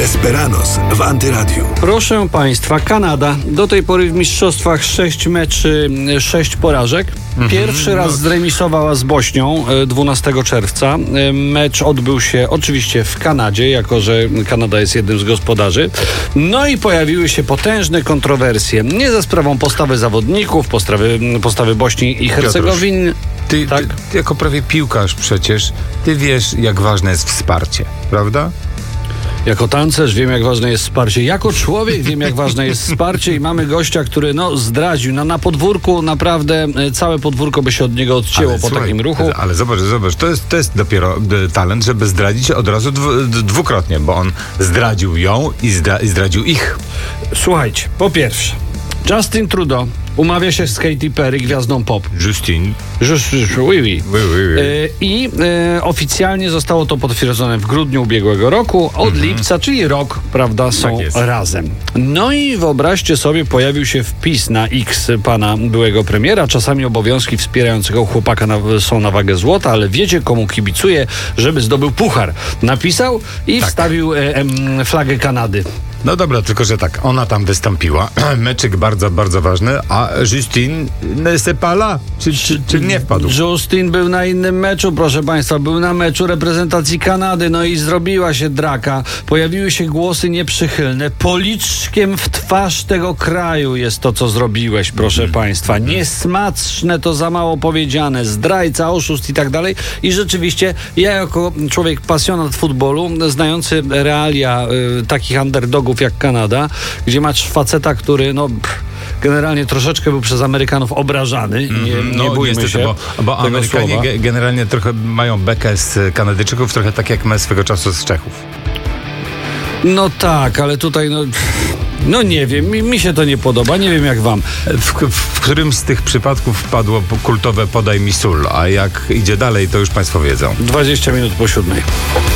Desperados w Antyradiu. Proszę Państwa, Kanada. Do tej pory w mistrzostwach 6 meczy, 6 porażek. Pierwszy raz zremisowała z Bośnią 12 czerwca. Mecz odbył się oczywiście w Kanadzie, jako że Kanada jest jednym z gospodarzy. No i pojawiły się potężne kontrowersje. Nie za sprawą postawy zawodników, postawy Bośni i Hercegowiny. Ty jako prawie piłkarz przecież, ty wiesz, jak ważne jest wsparcie, prawda? Jako tancerz wiem, jak ważne jest wsparcie. Jako człowiek wiem, jak ważne jest wsparcie i mamy gościa, który zdradził. Na podwórku naprawdę całe podwórko by się od niego odcięło po takim ruchu. Ale zobacz, to jest dopiero talent, żeby zdradzić od razu dwukrotnie, bo on zdradził ją i zdradził ich. Słuchajcie, po pierwsze, Justin Trudeau umawia się z Katy Perry, gwiazdą pop. Justin. Oui. I oficjalnie zostało to potwierdzone w grudniu ubiegłego roku. Od lipca, czyli rok, prawda, są razem. No i wyobraźcie sobie, pojawił się wpis na X pana byłego premiera. Czasami obowiązki wspierającego chłopaka są na wagę złota, ale wiecie, komu kibicuję, żeby zdobył puchar. Napisał i wstawił flagę Kanady. No dobra, tylko że tak, ona tam wystąpiła, meczyk bardzo, bardzo ważny, a Justin Sepala, czy nie wpadł? Justin był na innym meczu, proszę Państwa, był na meczu reprezentacji Kanady, no i zrobiła się draka, pojawiły się głosy nieprzychylne, policzkiem w twarz tego kraju jest to, co zrobiłeś, proszę Państwa, niesmaczne, to za mało powiedziane, zdrajca, oszust i tak dalej i rzeczywiście ja jako człowiek pasjonat futbolu, znający realia takich underdogów jak Kanada, gdzie masz faceta, który generalnie troszeczkę był przez Amerykanów obrażany. Nie bójmy się bo Amerykanie generalnie trochę mają bekę z Kanadyjczyków, trochę tak jak my swego czasu z Czechów. No tak, ale tutaj nie wiem, mi się to nie podoba, nie wiem jak wam. W którym z tych przypadków padło kultowe podaj mi sól, a jak idzie dalej, to już Państwo wiedzą. 20 minut po 7.